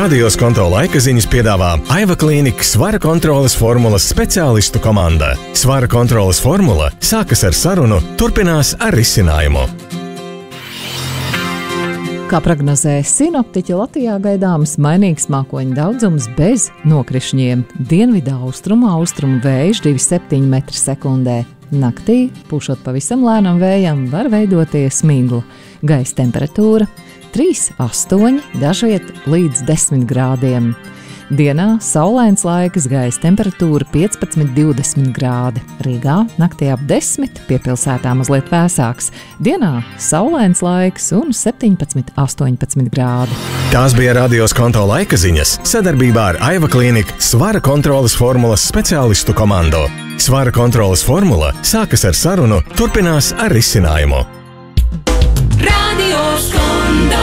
Radios konto laikaziņas piedāvā Aiva Klīnika svara kontroles formulas speciālistu komanda. Svara kontroles formula sākas ar sarunu, turpinās ar risinājumu. Kā prognozē sinoptiķi, Latvijā gaidāms mainīgs mākoņu daudzums bez nokrišņiem. Dienvidā austrumu vējš 2,7 m/sekundē. Naktī, pūšot pavisam lēnam vējam, var veidoties migla. Gaisa temperatūra 3,8, dažviet līdz 10 grādiem. Dienā saulains laiks, gaisa temperatūra 15–20 grādi. Rīgā naktī ap 10, pie pilsētā mazliet vēsāks. Dienā saulains laiks un 17–18 grādi. Tās bija Radios konto laikaziņas sadarbībā ar Aiva Klīnika svara kontroles formulas speciālistu komandu. Svara kontroles formula sākas ar sarunu, turpinās ar risinājumu. Radios konto.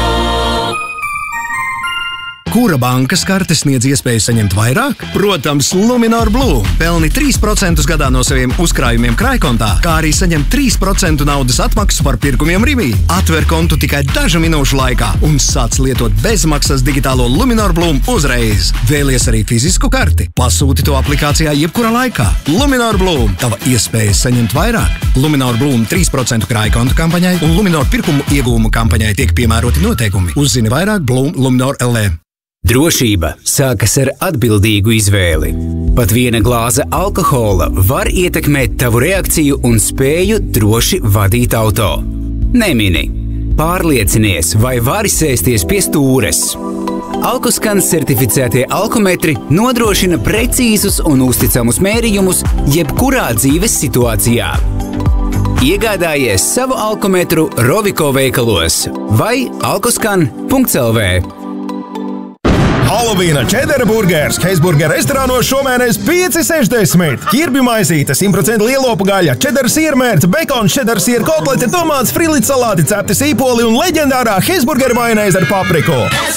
Kura bankas karte sniedz iespēju saņemt vairāk? Protams, Luminor Blue. Pelni 3% gadā no saviem uzkrājumiem krājkontā, kā arī saņem 3% naudas atmaksu par pirkumiem Rivī. Atver kontu tikai dažu minūšu laikā un sāc lietot bezmaksas digitālo Luminor Blue uzreiz. Vēlies arī fizisku karti? Pasūti to aplikācijā jebkurā laikā. Luminor Blue. Tava iespēja saņemt vairāk. Luminor Blue 3% krājkontu kampaņai un Luminor pirkumu iegūmu kampaņai tiek piemēroti noteikumi. Uzzini vairāk Blue Luminor LE. Drošība sākas ar atbildīgu izvēli. Pat viena glāze alkohola var ietekmēt tavu reakciju un spēju droši vadīt auto. Nemini. Pārliecinies, vai vari sēsties pie stūres. Alkoskans certificētie alkometri nodrošina precīzus un uzticamus mērījumus jebkurā dzīves situācijā. Iegādājies savu alkometru Roviko veikalos vai alkoskan.lv. Halovīna čedara burgers Heisburger restorānos šomēnes 5,60. Ķirbju maizīte, 100% lielopu gaļa, čedara siermērce, bekons, čedara siera kotlete, tomāts, frīlīts salāti, cepti sīpoli un leģendārā Heisburger majonēze ar papriku.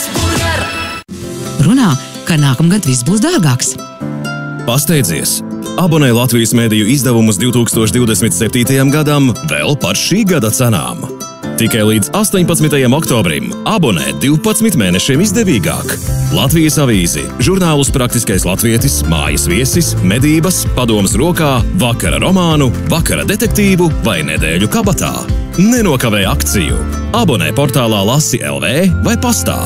Runā, ka nākamgad viss būs dārgāks. Pasteidzies! Abonē Latvijas mediju izdevumus 2027. gadam vēl par šī gada cenām. Tikai līdz 18. oktobrim abonē 12 mēnešiem izdevīgāk. Latvijas avīzi, žurnālus Praktiskais latvietis, Mājas viesis, medības, padomas rokā, vakara romānu, vakara detektīvu vai nedēļu kabatā. Nenokavē akciju. Abonē portālā Lasi LV vai pastā.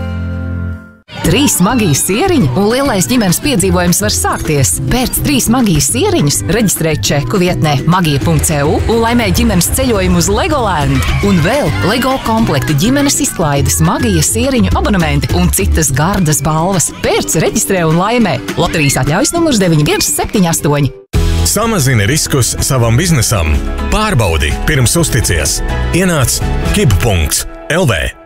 3 magijas sieriņi un lielais ģimenes piedzīvojums var sākties. Pērc 3 magijas sieriņus, reģistrē čeku vietnē magija.eu un laimē ģimenes ceļojumu uz Legoland. Un vēl Lego komplekti, ģimenes izklaides, magijas sieriņu abonementi un citas gardas balvas. Pērc, reģistrē un laimē. Loterijas atļaujas numurs 9178. Samazini riskus savam biznesam. Pārbaudi pirms uzticies. Ienāc kib.lv.